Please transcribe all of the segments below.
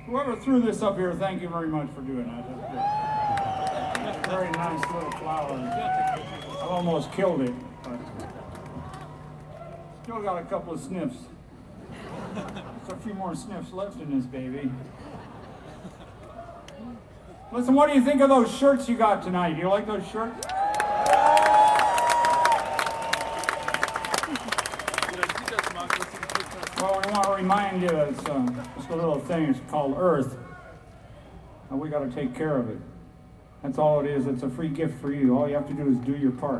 Whoever threw this up here, thank you very much for doing that. That's a very nice little flower. I almost killed it, but still got a couple of sniffs. There's a few more sniffs left in this baby. Listen, what do you think of those shirts you got tonight? Do you like those shirts? Well, we want to remind you that it's just a little thing. It's called Earth, and we got to take care of it. That's all it is. It's a free gift for you. All you have to do is do your part.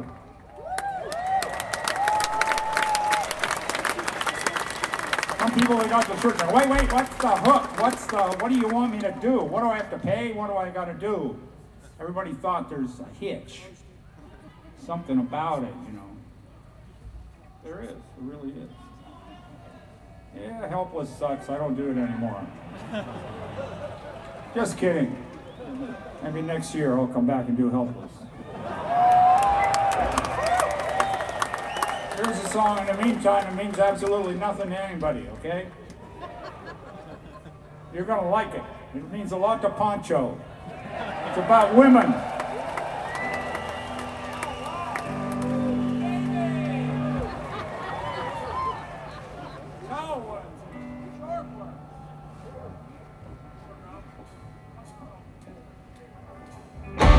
Some people, they got the shirt. Wait, what's the hook? What do you want me to do? What do I have to pay? What do I got to do? Everybody thought there's a hitch. Something about it, you know. There is. There really is. Yeah, Helpless sucks. I don't do it anymore. Just kidding. Maybe next year I'll come back and do Helpless. Here's a song in the meantime. It means absolutely nothing to anybody, okay? You're gonna like it. It means a lot to Pancho. It's about women.